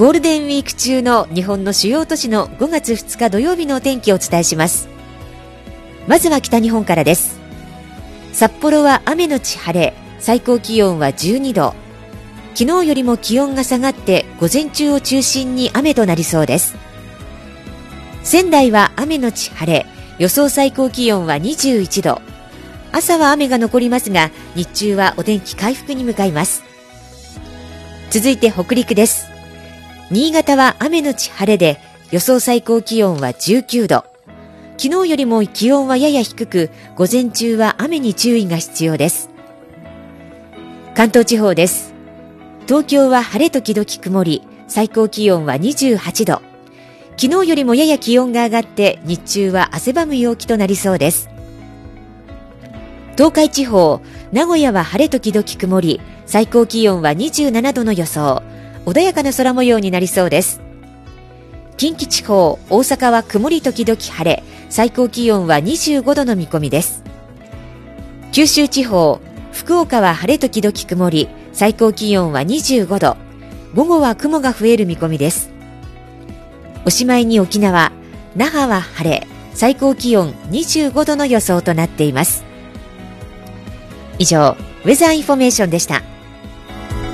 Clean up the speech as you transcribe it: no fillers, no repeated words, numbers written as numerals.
ゴールデンウィーク中の日本の主要都市の5月2日土曜日のお天気をお伝えします。まずは北日本からです。札幌は雨のち晴れ、最高気温は12度。昨日よりも気温が下がって午前中を中心に雨となりそうです。仙台は雨のち晴れ、予想最高気温は21度。朝は雨が残りますが、日中はお天気回復に向かいます。続いて北陸です。新潟は雨のち晴れで、予想最高気温は19度。昨日よりも気温はやや低く、午前中は雨に注意が必要です。関東地方です。東京は晴れ時々曇り、最高気温は28度。昨日よりもやや気温が上がって、日中は汗ばむ陽気となりそうです。東海地方、名古屋は晴れ時々曇り、最高気温は27度の予想。穏やかな空模様になりそうです。近畿地方、大阪は曇り時々晴れ、最高気温は25度の見込みです。九州地方、福岡は晴れ時々曇り、最高気温は25度。午後は雲が増える見込みです。おしまいに沖縄、那覇は晴れ、最高気温25度の予想となっています。以上、ウェザーインフォメーションでした。